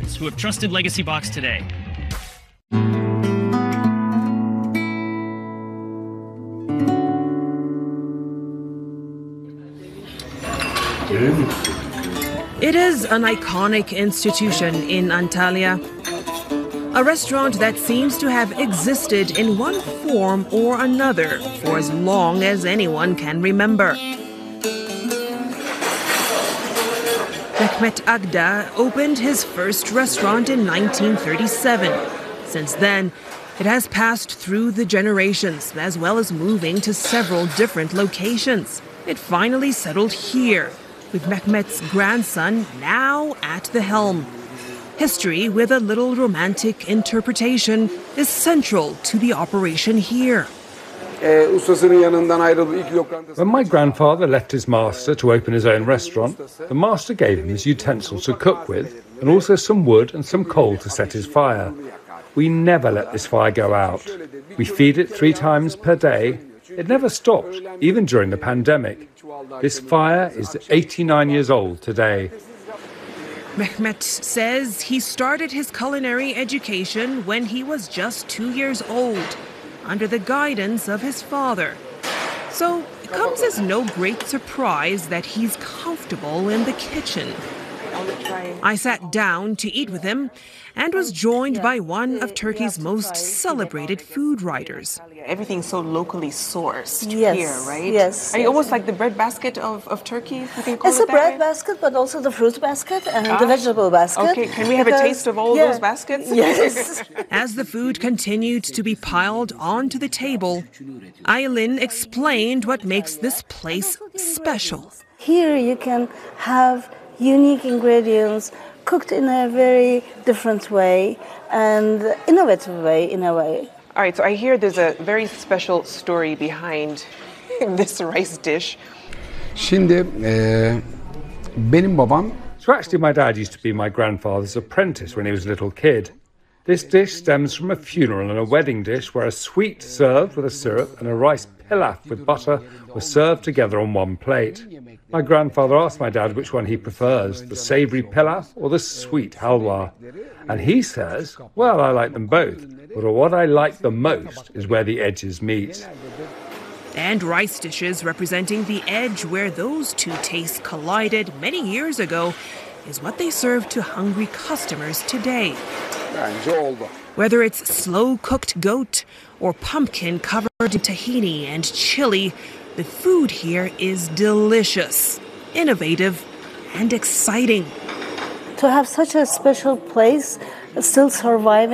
who have trusted Legacy Box today. It is an iconic institution in Antalya. A restaurant that seems to have existed in one form or another for as long as anyone can remember. Mehmet Agda opened his first restaurant in 1937. Since then, it has passed through the generations, as well as moving to several different locations. It finally settled here, with Mehmet's grandson now at the helm. History with a little romantic interpretation is central to the operation here. When my grandfather left his master to open his own restaurant, the master gave him his utensils to cook with and also some wood and some coal to set his fire. We never let this fire go out. We feed it 3 times per day. It never stopped, even during the pandemic. This fire is 89 years old today. Mehmet says he started his culinary education when he was just 2 years old, under the guidance of his father. So it comes as no great surprise that he's comfortable in the kitchen. I sat down to eat with him and was joined by one of Turkey's most celebrated food writers. Everything's so locally sourced Yes, here, right? yes. Are you almost like the bread basket of Turkey? You can call It's it a that bread way? basket, but also the fruit basket and the vegetable basket. Okay, can we have a taste of all those baskets? Yes. As the food continued to be piled onto the table, Aylin explained what makes this place special. Here you can have unique ingredients cooked in a very different way and innovative way in a way. All right, so I hear there's a very special story behind this rice dish. Şimdi benim babam. So actually my dad used to be my grandfather's apprentice when he was a little kid. This dish stems from a funeral and a wedding dish where a sweet served with a syrup and a rice pilaf with butter were served together on one plate. My grandfather asked my dad which one he prefers, the savoury pilaf or the sweet halwa. And he says, well, I like them both, but what I like the most is where the edges meet. And rice dishes representing the edge where those two tastes collided many years ago is what they serve to hungry customers today. Whether it's slow-cooked goat or pumpkin covered in tahini and chili, the food here is delicious, innovative, and exciting. To have such a special place still surviving